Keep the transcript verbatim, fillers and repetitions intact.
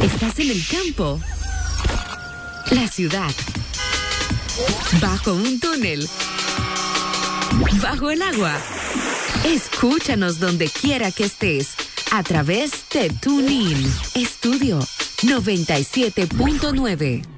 ¿Estás en el campo? La ciudad. Bajo un túnel. Bajo el agua. Escúchanos donde quiera que estés. A través de TuneIn. Estudio noventa y siete punto nueve.